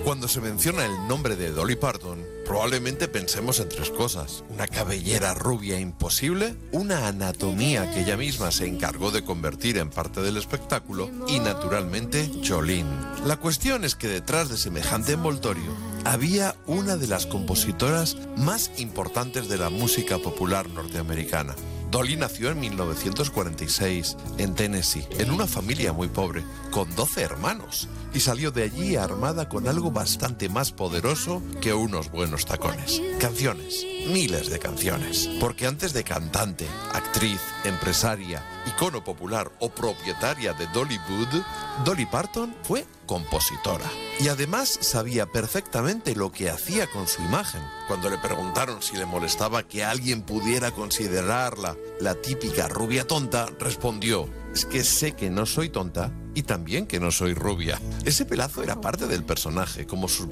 Cuando se menciona el nombre de Dolly Parton, probablemente pensemos en tres cosas: una cabellera rubia imposible, una anatomía que ella misma se encargó de convertir en parte del espectáculo y, naturalmente, Jolene. La cuestión es que detrás de semejante envoltorio había una de las compositoras más importantes de la música popular norteamericana. Dolly nació en 1946 en Tennessee, en una familia muy pobre, con 12 hermanos, y salió de allí armada con algo bastante más poderoso que unos buenos tacones. Canciones, miles de canciones. Porque antes de cantante, actriz, empresaria, icono popular o propietaria de Dollywood, Dolly Parton fue compositora. Y además sabía perfectamente lo que hacía con su imagen. Cuando le preguntaron si le molestaba que alguien pudiera considerarla la típica rubia tonta, respondió: es que sé que no soy tonta y también que no soy rubia. Ese pelazo era parte del personaje, como sus